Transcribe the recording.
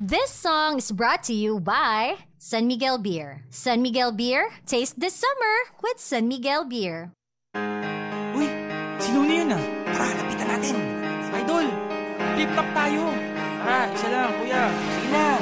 This song is brought to you by San Miguel Beer. San Miguel Beer, taste this summer with San Miguel Beer. Uy, sino na yun ah? Tara, lapitan natin. Idol, flip-top tayo. Tara, isa lang, kuya. Sige na.